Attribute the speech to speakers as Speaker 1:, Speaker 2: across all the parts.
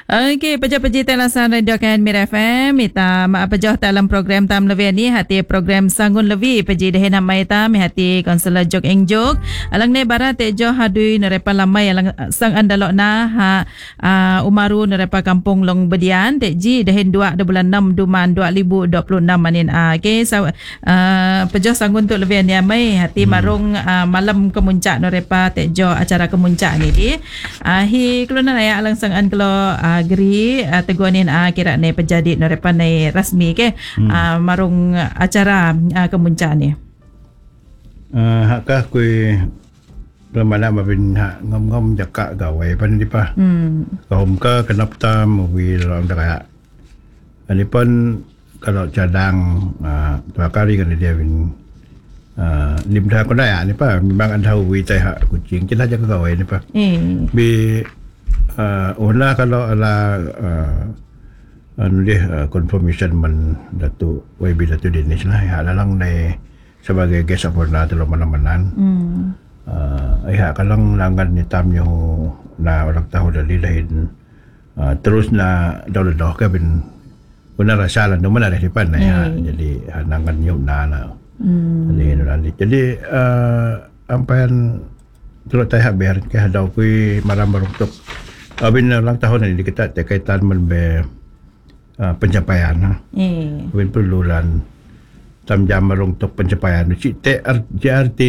Speaker 1: Okey, peja-peji telasan Radio Mira FM. Ita maapajah dalam program tam lebih ni hati program Sangun Levi peji dehin hamai tam hati konselor Jok Eng Jok. Alang ne barat tejo hadui nerepa lamai alang sang andalok na umaru nerepa kampung Long Bedian teji dehin 2 bulan 6 Duman 2026 manin okey pejah Sangun tu lebih ni amai hati marung malam kemuncak nerepa tejo acara kemuncak ni di hi keluna ya alang sang an kelo geri teguanin kira ne pejadi nerepa ne rasmi ke marung acara kemuncak ni
Speaker 2: hakah kui lamana mabin ngom jaka gawai pan di pa kaum ka kenap tam wi lang daya ani pun kalau cadang dua kali kan dia bin limda ko daya ni pa memang ada wi tai hak kucing kita jaga gawai ni pa bi Ola kalau ala confirmation man Datuk YB Datuk Dinis lah ya dalang ne sebagai guest of honor dalam mana-manan ya kalau langgan ni tamnya na orang tahu dari lain terus na dah ke bin benar rasa lah mana ada depan ya jadi langgan ni na jadi ampan terus saya biar ke ada kui maram untuk abin ulang tahun ini kita kaitan menbe pencapaian abin perlulan jam untuk pencapaian cik arti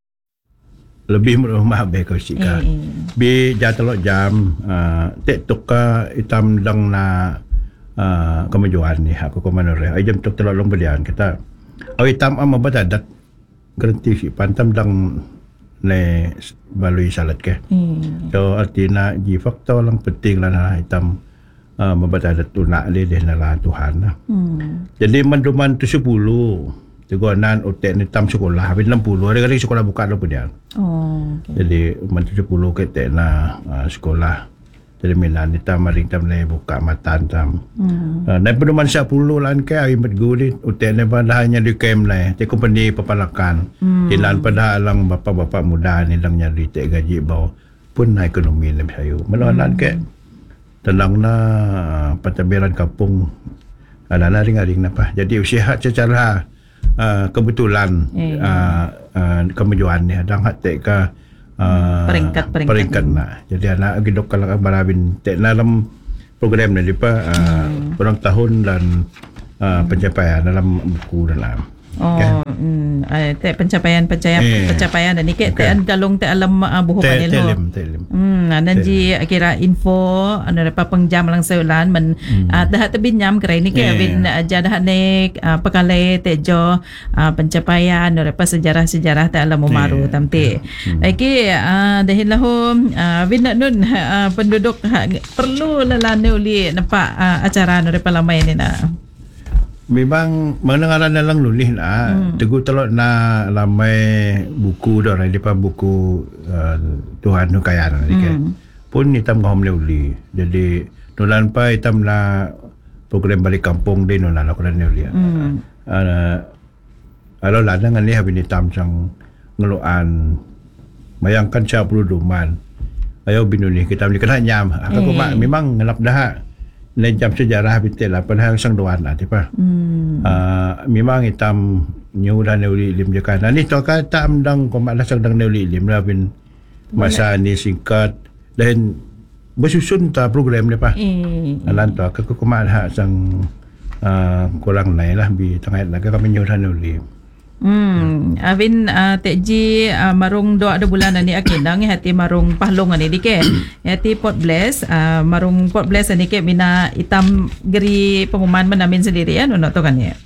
Speaker 2: lebih rumah be kau sika bi jatelok jam tukar hitam dang na kemajuan ni aku komanore ai jam tok telok long belian kita hitam am badadat garanti si pantam dang ne balui salat ke so artinya ji faktor lang penting lah na hitam membaca ada tunak dia nala Tuhan lah. Jadi manduman tu 10 teguanan otek ni tam sekolah habis 60 ada sekolah buka dah pun dia jadi mandu 10 ke na sekolah jadi minan ni tam maring tam ne buka matan tam dan pedoman 10 lan ke ai mat guli otek ne pada hanya di kem lai te company papalakan tilan pada alang bapa-bapa muda ni lang nyari te gaji bau pun ekonomi ni sayu menalan ke tenang na pentabiran kampung ada ring-ring apa jadi usia secara kebetulan kemajuan ni ada hak te ka peringkat nah jadi anak gidok kalau barabin tek dalam program ni depa ulang tahun dan pencapaian dalam buku dalam pencapaian dan ni ke te galung te alam buku panel nanji kira info apa pengjam lang seulan men dah tebinyam kira ni ke bin jadah ne pekalai tejo pencapaian apa sejarah-sejarah te alam umaru tamti iki dahin lahu bin nun penduduk perlu lalane uli nampak acara apa lamai ni na memang mendengaran dalam nulis teguh telok na lamai buku dah orang depan buku Tuhan Nukayan pun hitam ngom leuli jadi nulan pa hitam na program balik kampung dia nulan lakukan leuli kalau ladang ni habis hitam sang ngeluan bayangkan 10 duman ayo binuni kita beli kena nyam aku memang ngelap dah lain jam sejarah bitel lah padahal sang doan lah tiba memang hitam nyu dan neuli lim jekan ni to ka tam dang komak sang dang neuli lim lah bin masa ni singkat dan bersusun ta program ni pa alan to ka komak hak sang kurang nai lah bi tengah lah ka menyu dan neuli Avin tekji marung 2 bulan ni akinang hati marung pahlong ni dike hati Port Bless marung Port Bless ni ke mina hitam geri pengumuman menamin sendiri ya nono to kan ya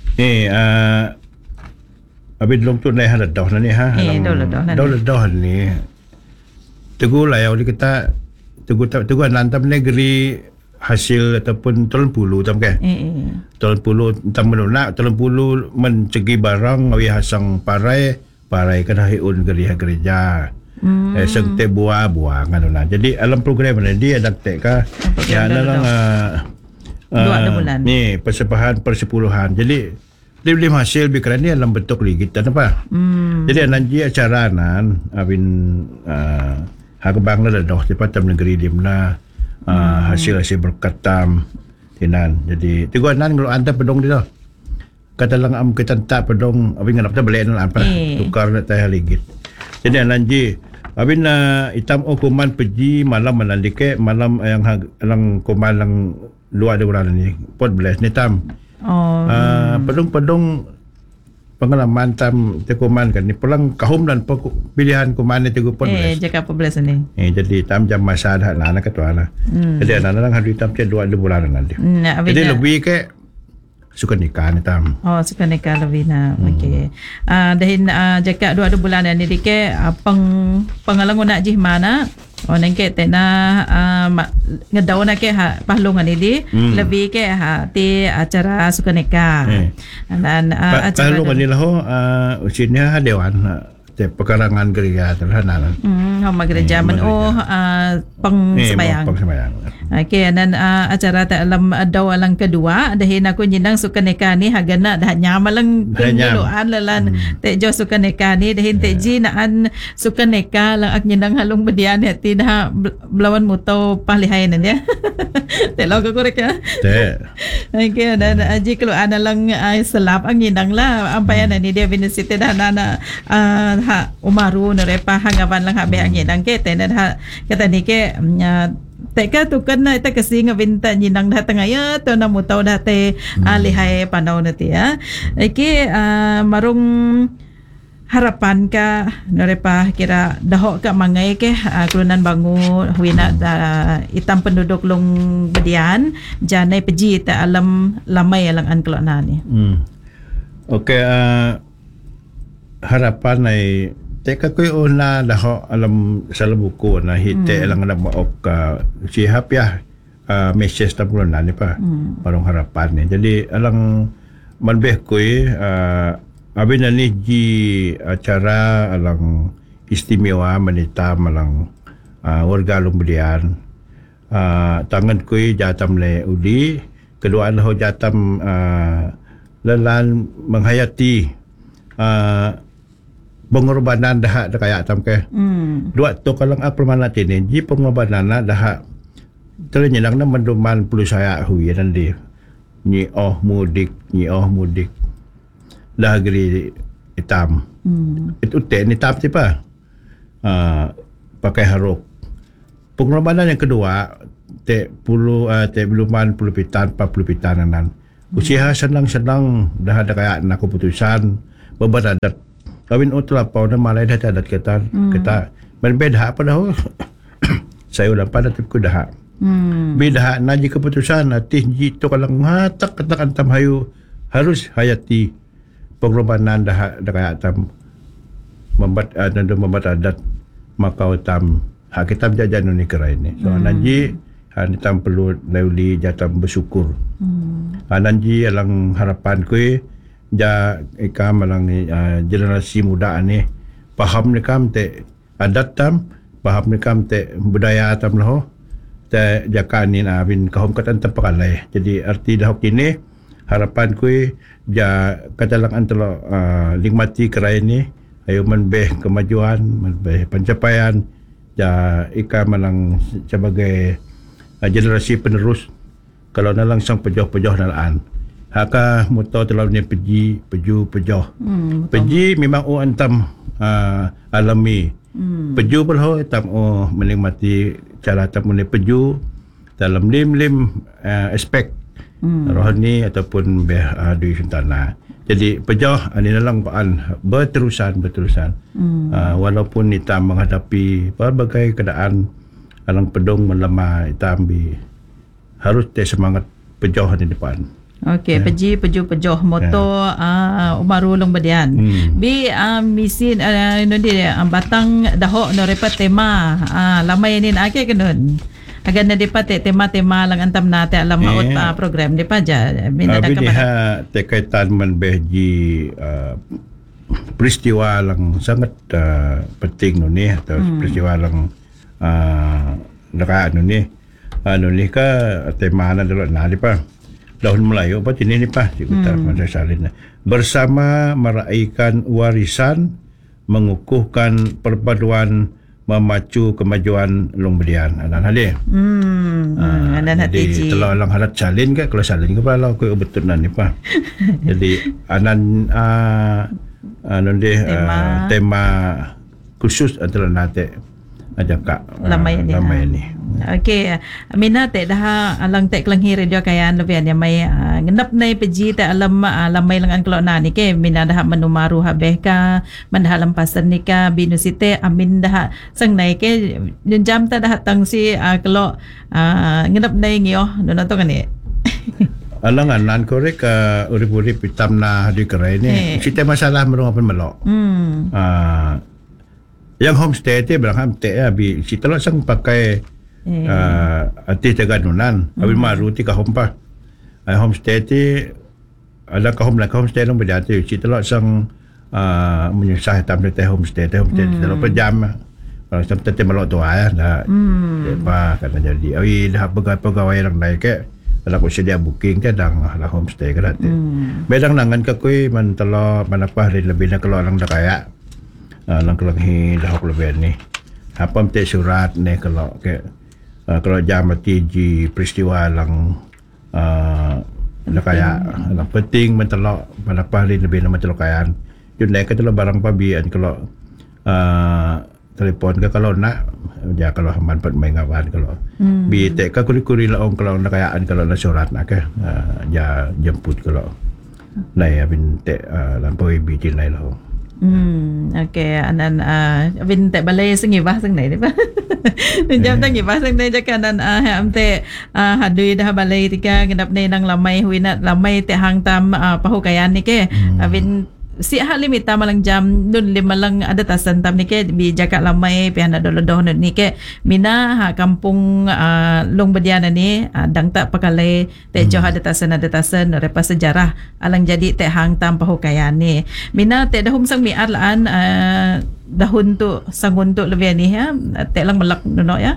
Speaker 2: Avin long tu nai hal dah ni ha dah ni teguh lah ya kita teguh nantam negeri hasil ataupun 30 tam ke 30 tam menuna 30 mencegi barang awi hasang parai kana hiun gereja sang te buah kan lah jadi alam program ni dia ada tek ka ya dalam
Speaker 1: 2 bulan
Speaker 2: ni persepuluhan jadi dia hasil bikiran ni dalam bentuk ligit apa jadi nanti acara nan abin hak bang la dah cepat tam negeri dimna hasil berkat tam tinan. Jadi tiguan nan kalau anda pedong dia. Kata lang am kita tak pedong abin nganap ta balik nan apa tukar na tayo haligit. Jadi nanji abin na itam o kuman peji malam manalike malam yang lang kuman lang luar de bulan ni pot belas ni tam. Pedong pengalaman tam te kuman kan ni pulang kahum dan pilihan kuman ni te pot belas.
Speaker 1: Jaka apa belas ni.
Speaker 2: Jadi tam jam masa dah lah nak ketua lah. Jadi anak lang hari tam te luar de bulan nanti. Jadi lebih ke suka nikah ni tam.
Speaker 1: Suka nikah lebih na. Okey. Dahin jaka 2 bulan ni dike pengalang nak jih mana? Nengke tena ngedaw na ke pahlungan ini lebih ke ti acara suka nikah. Dan acara
Speaker 2: pahlungan ni lah usinya dewan te pekarangan gereja terhadap
Speaker 1: homa gereja peng sembayang. Okey, dan acara dalam dawalang kedua dahin aku nyindang suka nikah ni hagana dah nyamalang keluan lalan te jo suka nikah ni dahin te ji naan suka nikah lang ak nyindang halung bedian hati dah belawan muto pahlihain ya. Te lo ko korek ya. Te. Okey, dan ji keluan lang selap ang nyindang lah ampayan ni dia binisite dah nana umaru nerepa hangawan lang habe ang nyindang ke te dan kata ni ke teka tukan na ita kasi nga binta nyinang dah tengah ya to na mutaw dah te lihai pandaw na ti ya. Iki marong harapan ka narepa kira daho ka mangay ke kelunan bangu huina itam penduduk long bedian janay peji ta alam lamay alang an kelona ni.
Speaker 2: Okey, harapan ay teka ko una daho alam sa buku na hite lang na maop ka sihap ya message ta pulo na ni pa parang harapan ni. Jadi alang manbeh ko abin na ni ji acara alang istimewa manita malang warga Lumbudian tangan ko jatam le udi kedua ho jatam lalan menghayati pengorbanan dah kaya tam ke. Dua tu kalau permana ini ji pengorbanan dah ternyata nak mendoman perlu saya hui nanti. Ni mudik dah geri hitam. Itu ten hitam siapa? Pakai haruk. Pengorbanan yang kedua beluman puluh pitan 40 pitanan. Usia senang-senang dah ada kaya nak keputusan berberadat kawin utla pa na malay dah adat kita berbeda apa dah saya ulang pada tipku dah beda naji keputusan natih jitu kalang hatak katakan tam hayu harus hayati pengorbanan dah kaya tam membat adat maka tam hak kita jajan ni kerai ni so naji tam perlu lauli jatam bersyukur nanji alang harapan ku ja ikam malang generasi muda ni paham ni kam te adat tam paham ni kam te budaya tam loh te jakan ni abin kahom katan tepakalai. Jadi arti dah kini harapan ku ja katalang antara nikmati kerai ni ayo menbeh kemajuan menbeh pencapaian ja ikam malang sebagai generasi penerus kalau nalang sang pejoh-pejoh nalaan haka moto terlalu ni peju pejoh. Peji memang antam alami. Peju berho tam menikmati cara tam ni peju dalam lim aspek rohani ataupun duit sentana. Jadi pejoh ini dalam paan berterusan walaupun kita menghadapi berbagai keadaan alang pedong melemah itambi harus semangat pejoh di depan.
Speaker 1: Okey, pejoh moto umaru long bedian. Bi misin no dia batang daho no repat tema lamay nin ake kenon. Agan na dipa tema lang antam nate alam maut program di pa ja.
Speaker 2: Abi diha tekaitan man behji peristiwa lang sangat penting no ni atau peristiwa lang naka ni ka tema na dulu na di pa. Dahun Melayu apa ini ni pa kita masa salin bersama meraihkan warisan mengukuhkan perpaduan memacu kemajuan Long Bedian dan hal
Speaker 1: dan hati
Speaker 2: Jadi
Speaker 1: ji.
Speaker 2: kalau lang halat salin ke, kalau salin ke pala ko betul nan ni pa. Jadi anan tema khusus antara nate aja kak
Speaker 1: Lamay ni. Okey, mina te dah alang te kelang hiri dia kayan lebian yang mai ngendap nai peji te alam lamay langan kelok na ni ke mina dah menumaru habeh ka mandah alam pasar ni ka binusite amin dah sang nai ke jam ta dah tang si kelok ngendap nai ngio dono to kan ni.
Speaker 2: Alangan nan korek urip-urip hitam na di kerai ni. Sita masalah merong apa melok. Yang homestay tu berang homestay abi sita lo sang pakai artis teganunan abi maru ti ka hompa. Homestay ti ada ka homestay long beda tu sita lo sang menyusah hitam te homestay lo pejam. Kalau sampai te melok tu dah. Apa kena jadi. Abi dah pegawai orang naik ke kalau aku sedia booking ke dang lah homestay ke dah. Bedang nangan ka kui man telo manapa hari lebih nak kalau orang dah kaya. Lang kelanghi dah aku lebih ni. Apa mesti surat ni kalau ke kalau jam mati ji peristiwa lang dah kaya. Lang penting mentelok manapa hari lebih nama telok kayaan. Jun naik ke telok barang pabian kalau telefon ke kalau nak ya kalau manfaat main ngawan kalau bi tek ka kuri-kuri la ong kalau nak kayaan kalau nak surat nak ke ya jemput kalau nai abin tek lampau bi tin nai lo.
Speaker 1: Okay, anan abin te balay sengi bah sang nai ni ba. Jam tang ngibah sang nai jakan anan ham te hadui dah balay tika gendap nai nang lamai huinat lamai te hang tam pahukayan ni ke abin si halimit malang jam dun limalang ada tasan tam ni ke bi jakat lamai piana dolodoh ni ke mina kampung long bediana ni dang tak pakalai te joh ada tasan repa sejarah alang jadi te hang tam pahukayan ni mina te dahum sang miat laan dahun tu sangun tu lebih ni ya te lang melak nono ya.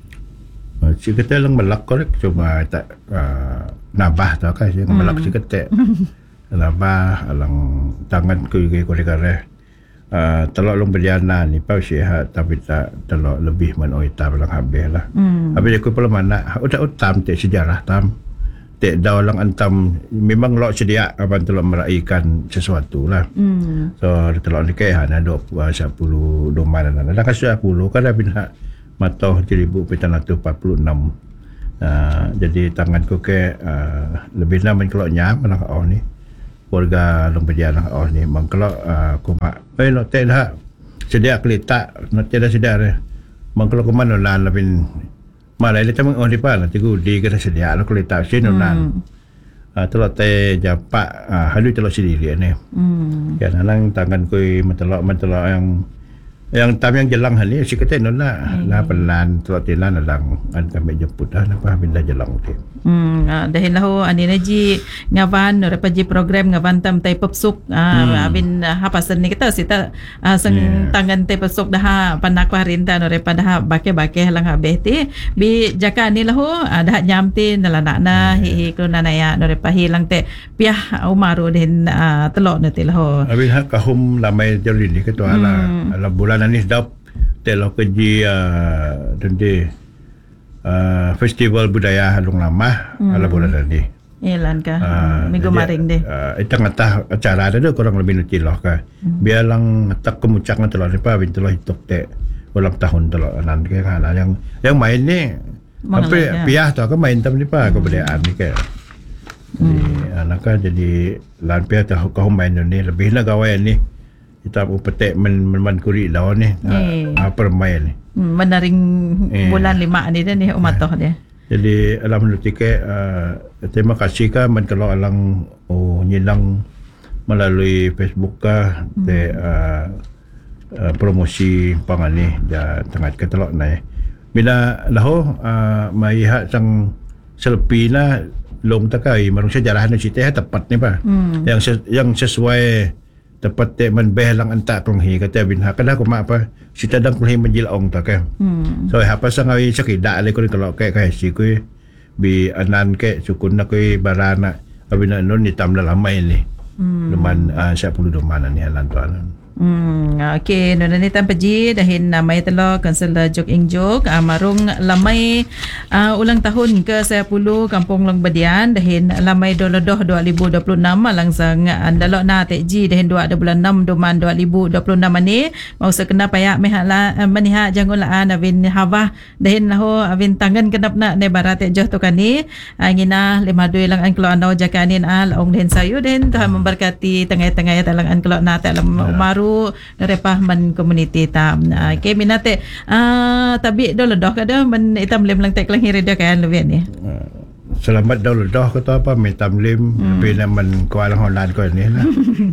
Speaker 2: Si kata lang melak korek cuma tak nabah tak kan si melak si kata. Nabah alang tangan ku ko kare telok long berjana ni pau sihat tapi tak telok lebih man oita belang habis lah. Habis aku pula mana utam te sejarah tam te daulang antam memang lok sedia aban telok meraihkan sesuatu lah. So telok ni ke hana 10 domanan ada kan 10 kan ada bina matoh 1746. Jadi tanganku ke lebih nama kelok nyam belang ni keluarga long berjalan ni mangkelo kuma lo te dah sedia kelita nak tidak sedia mangkelo kuma nolan labin malai le tamang di pa nanti ku di kena sedia lo kelita sinonan telo te japa halu telo sendiri ni kan nang tangan ku mentelok yang tam yang jelang ni si kata nona la pelan telo tilan alang an kami jemput dah napa bila jelang tu
Speaker 1: dahil lahu ani naji ngavan repa ji program ngavan tam tay popsuk abin hapasan ni kita sita sang tangan tay popsuk dah panak parinta no repa dah bake lang habeh ti bi jaka ni lahu dah nyamti nalana na hi ko nanaya no repa hilang te piah umaru din telok no ti lahu
Speaker 2: abin ha kahum lamai jari ni ketu ala bulan ni sedap telok keji dende festival budaya Halung Lama ala bulan ni.
Speaker 1: Ilan ka minggu maring deh.
Speaker 2: Itang-atah acara ada kurang lebih nuti loh ka. Biar lang tak kemucak na telur ni pa bintuloh hitok te ulang tahun telur nan ke kana yang main ni apa piah tu ka main tam ni pa kebudayaan ni ke. Jadi anak jadi lan piah tu kau main ni lebih lah gawain ni. Kita upetek men kuri lawan ni permain ni.
Speaker 1: Menaring bulan 5 ni dah ni umatoh dia.
Speaker 2: Jadi alhamdulillah ke terima kasih ka man kalau alang nyilang melalui Facebook ka de promosi pangani ja tengah ketelok na bila lahu maihat sang selfie na long takai marung sejarah na sita tepat ni pa yang sesuai tepat te man belang anta klonghi kata bin ha kada ko ma apa sita dang klonghi menjilong ta ka so ha pa sang ai sakida le ko kalau ke si ko bi anan ke sukun na ko barana abina non ni tam la lamai ni luman 10 domana ni halan tuan
Speaker 1: Okey, nuna ni tan peji dahin namai telo Kansela Jok Eng Jok marung lamai ulang tahun ke-10 Kampung Long Badian dahin lamai dolodoh 2026 langsang andalok na tekji dahin 2 bulan 6 duman 2026 ni mau sekena payak mehala meniha jangun laan avin hawah dahin lahu avin tangan kenap na ne barat joh tu kani ngina 52 lang an kelo anau jakanin laong dahin sayu dahin Tuhan memberkati tengah-tengah talang an kelo na talam maru repah man community tam ke minate tabi dolodoh kada man itam lem lang tek lang hiri dah kan lebih ni
Speaker 2: selamat dolodoh kata apa mitam lim bila man kualang holan ko ni lah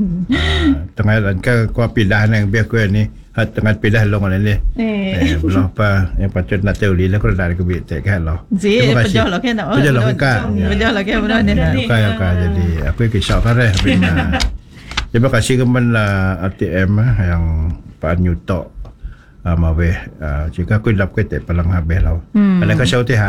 Speaker 2: tengah ka ko pidah nang biar ko ni hat tengah pidah long ni belum apa yang patut nak teori lah ko dari ko bi tek kan lo
Speaker 1: pejoh lo kan
Speaker 2: pejoh lo kan
Speaker 1: pejoh lo kan benar ni
Speaker 2: jadi aku kisah kan terima kasih kemen ATM yang Pak Nyutok mawe jika aku dapat kete palang habis lau ada kasau teh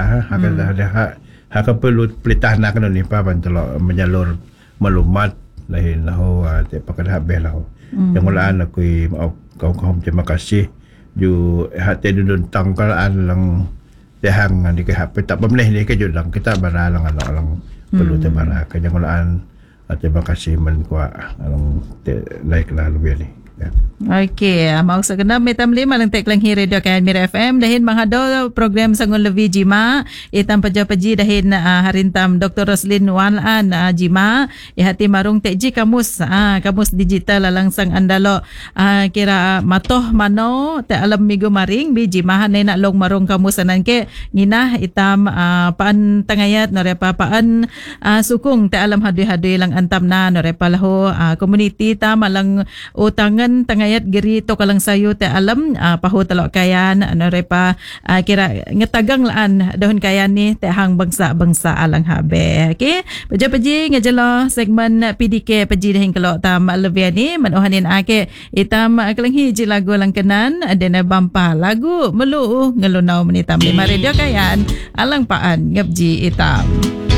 Speaker 2: ha perlu pelitah nak ni pa bantelo menyalur maklumat lain lau te pakai habis lau yang mulaan aku mau kau terima kasih ju hati dudun tangkalan lang tehang di ke HP tak pemleh ni ke judang kita baralang alang perlu tebara ke yang mulaan terima kasih men kuat like lah lebih ni.
Speaker 1: Okey, mau sekena metam lima lang tek lang hi radio kan Mira FM dahin manghado program sangon levi jima itam peja-peji dahin harintam Dr. Roslin Walan jima hati marung tekji kamus kamus digital langsang andalo kira matoh mano te alam migo maring bi jima hanay nak long marung kamusanan ke nginah itam paan tangayat norepa paan sukung te alam hadui-hadui lang antam na norepa laho community tam alang utangan tangayat giri to kalang sayo te alam paho talok kayan repa kira ngetagang laan dahon kayan ni te hang bangsa alang habe. Okey, peji ngejelo segmen PDK peji dahin kelok tam lebih ni manohanin ake itam kelenghi ji lagu lang kenan dena bampa lagu melu ngelunau menitam 5 radio kayan alang paan ngabji itam.